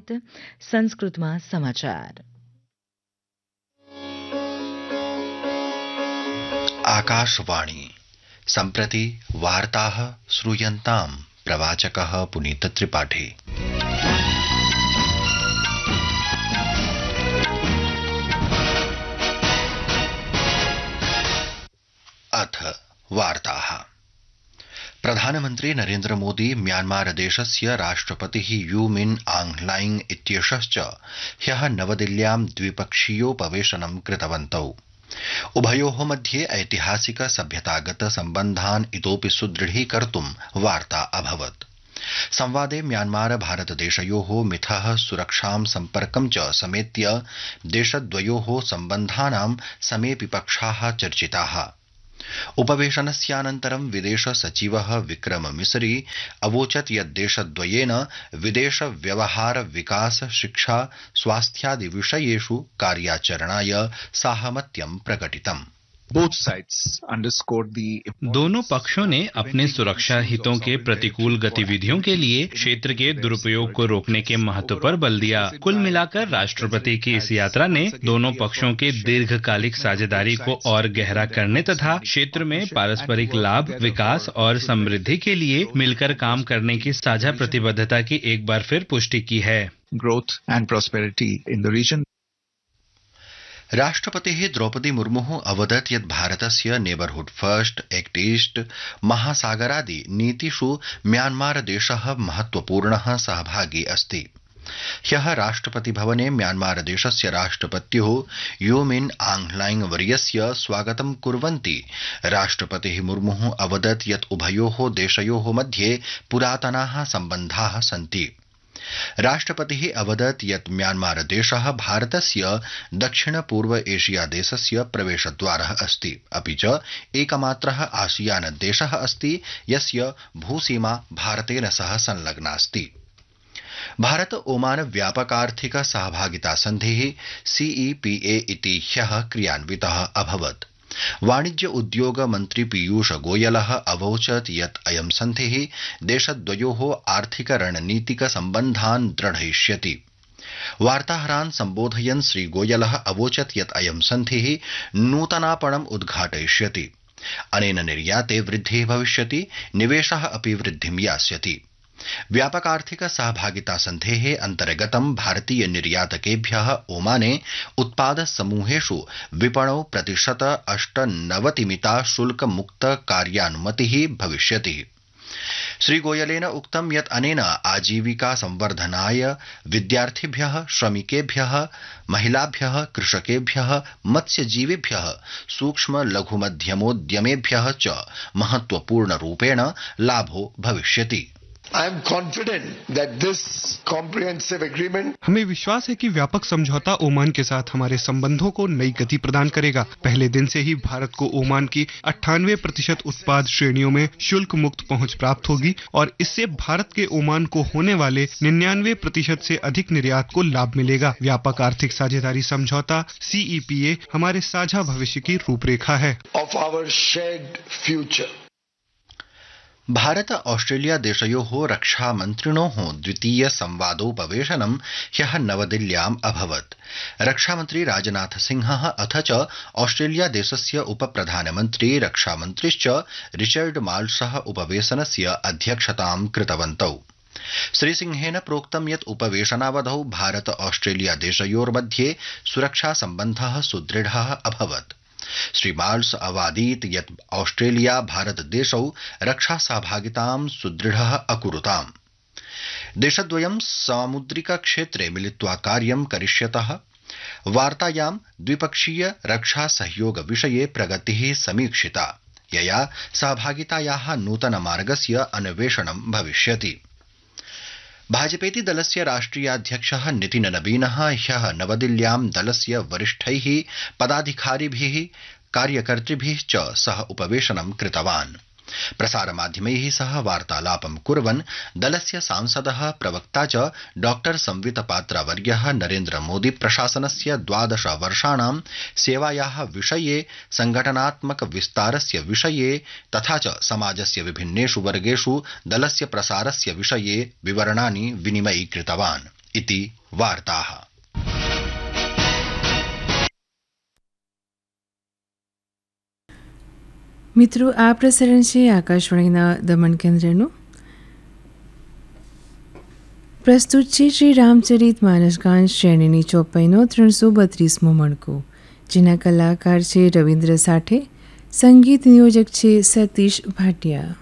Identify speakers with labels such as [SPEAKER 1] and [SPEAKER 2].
[SPEAKER 1] सहित संस्कृतमा समाचार।
[SPEAKER 2] आकाशवाणी सम्प्रति वार्ताः श्रूयन्ताम्। प्रवाचकः पुनीत त्रिपाठी। अथ वार्ताः। प्रधानमन्त्री नरेन्द्र मोदी म्यांमार देशस्य राष्ट्रपतिः यू मिन आंग ह्लाइंग इत्येषश्च ह्यः नवदिल्ल्यां द्विपक्षीयोपवेशनं कृतवन्तौ। उभयोः मध्ये ऐतिहासिक सभ्यतागत सम्बन्धान् इतोपि सुदृढीकर्तुं वार्ता अभवत्। संवादे म्यांमार भारतदेशयोः मिथः सुरक्षां सम्पर्कं च समेत्य देशद्वयोः सम्बन्धानां समेऽपि पक्षाः चर्चिताः। उपवेशनस्यानन्तरं विदेश सचिवः विक्रम मिसरी अवोचत् यत् देशद्वयेन विदेश व्यवहार विकास शिक्षा स्वास्थ्यादि विषयेषु कार्याचरणाय साहमत्यं प्रकटितम्।
[SPEAKER 3] दोनों पक्षों ने अपने सुरक्षा हितों के प्रतिकूल गतिविधियों के लिए क्षेत्र के दुरुपयोग को रोकने के महत्व पर बल दिया। कुल मिलाकर राष्ट्रपति की इस यात्रा ने दोनों पक्षों के दीर्घकालिक साझेदारी को और गहरा करने तथा क्षेत्र में पारस्परिक लाभ, विकास और समृद्धि के लिए मिलकर काम करने की साझा प्रतिबद्धता की एक बार फिर पुष्टि की है।
[SPEAKER 4] Growth and prosperity in the reason.
[SPEAKER 2] राष्ट्रपतिः द्रौपदी मुर्मुः अवदत् यत् भारतस्य neighbourhood first, act east, महासागरादि नीतिषु Myanmar देशः महत्वपूर्णः सहभागी अस्ति। ह्यः राष्ट्रपति भवने म्यांमार देशस्य राष्ट्रपत्युः यू मिन आंग ह्लाइंग वर्यस्य स्वागतं कुर्वन्ति राष्ट्रपतिः मुर्मुः अवदत् यत् उभयोः देशयोः मध्ये पुरातनाः सम्बन्धाः सन्ति। राष्ट्रपतिः अवदत् यत् म्यांमार देशः भारतस्य दक्षिण पूर्व एशिया देशस्य प्रवेशद्वारः अस्ति, अपि च एकमात्रः आसियान देशः अस्ति यस्य भूसीमा भारतेन सह संलग्नास्ति। भारत ओमान व्यापकार्थिक सहभागिता सन्धिः CEPA इति ह्यः क्रियान्वितः अभवत्। वाणिज्य उद्योग मन्त्री पीयूष गोयलः अवोचत् यत् अयं सन्धिः देशद्वयोः आर्थिक रणनीतिक सम्बन्धान् दृढयिष्यति। वार्ताहरान् सम्बोधयन् श्री गोयलः अवोचत् यत् अयं सन्धिः नूतनापणम् उद्घाटयिष्यति। अनेन निर्याते वृद्धिः भविष्यति, निवेशः अपि वृद्धिं यास्यति। व्यापकार्थिक सहभागिता सन्धेः अन्तर्गतं भारतीय निर्यातकेभ्यः ओमाने उत्पाद समूहेषु विपणौ 98% शुल्क मुक्त कार्यानुमतिः भविष्यति। श्री गोयलेन उक्तं यत् अनेन आजीविका संवर्धनाय विद्यार्थिभ्यः, श्रमिकेभ्यः, महिलाभ्यः, कृषकेभ्यः, मत्स्यजीविभ्यः, सूक्ष्म लघु मध्यमोद्यमेभ्यः च महत्वपूर्णरूपेण लाभो भविष्यति।
[SPEAKER 5] I am confident that this comprehensive agreement
[SPEAKER 6] हमें विश्वास है कि व्यापक समझौता ओमान के साथ हमारे संबंधों को नई गति प्रदान करेगा। पहले दिन से ही भारत को ओमान की 98% उत्पाद श्रेणियों में शुल्क मुक्त पहुंच प्राप्त होगी और इससे भारत के ओमान को होने वाले 99% से अधिक निर्यात को लाभ मिलेगा। व्यापक आर्थिक साझेदारी समझौता CEPA हमारे साझा भविष्य की रूपरेखा है।
[SPEAKER 5] of our shared future.
[SPEAKER 2] Bharat Australia देशयोः रक्षा मन्त्रिणोः द्वितीय संवादोपवेशनं ह्यः नवदिल्ल्याम् अभवत्। रक्षामन्त्री राजनाथ सिंहः अथ च ऑस्ट्रेलिया देशस्य उपप्रधानमन्त्री रक्षामन्त्रिश्च रिचर्ड माल्सः उपवेशनस्य अध्यक्षतां कृतवन्तौ। श्रीसिंहेन प्रोक्तं यत् उपवेशनावधौ भारत ऑस्ट्रेलिया देशयोर्मध्ये सुरक्षा सम्बन्धः सुदृढः अभवत्। श्री माल्स अवादीत् यत् ऑस्ट्रेलिया भारत देशौ रक्षा सहभागितां सुदृढः अकुरुताम्। देशद्वयं सामुद्रिक क्षेत्रे मिलित्वा कार्यं करिष्यतः। वार्तायां द्विपक्षीय रक्षा सहयोग विषये प्रगतिः समीक्षिता, यया सहभागितायाः नूतन मार्गस्य अन्वेषणं भविष्यति। भाजपेति दलस्य राष्ट्रियाध्यक्षः नितिन नवीनः ह्यः नवदिल्ल्यां दलस्य वरिष्ठैः पदाधिकारिभिः कार्यकर्तृभिः च सह उपवेशनं कृतवान्। प्रसारमाध्यमैः सह वार्तालापं कुर्वन् दलस्य सांसदः प्रवक्ता च डॉक्टर संवित पात्रावर्यः नरेन्द्र मोदी प्रशासनस्य 12 वर्षाणां सेवायाः विषये, संघटनात्मक विस्तारस्य विषये तथा च समाजस्य विभिन्नेषु वर्गेषु दलस्य प्रसारस्य विषये विवरणानि विनिमयीकृतवान्। इति वार्ताः।
[SPEAKER 7] મિત્રો, આ પ્રસારણ છે આકાશવાણીના દમણ કેન્દ્રનું. પ્રસ્તુત છે શ્રી રામચરિત માનસગાન શ્રેણીની ચોપાઈનો 332મો મણકો, જેના કલાકાર છે રવિન્દ્ર સાઠે, સંગીત નિયોજક છે સતીશ ભાટિયા.